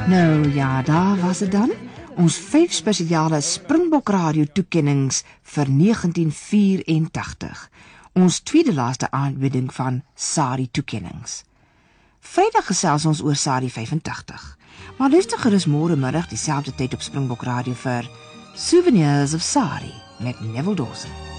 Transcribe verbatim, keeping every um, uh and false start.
Nou ja, daar was dit dan. Ons vyf spesiale Springbok Radio toekennings vir negentien vyf-en-tagtig. Ons tweede laaste aanbieding van Sari toekennings. Vrydag gesels ons oor Sari vyf-en-tagtig. Maar luister gerus môre middag dieselfde tyd op Springbok Radio vir Souvenirs of Sari met Neville Dawson.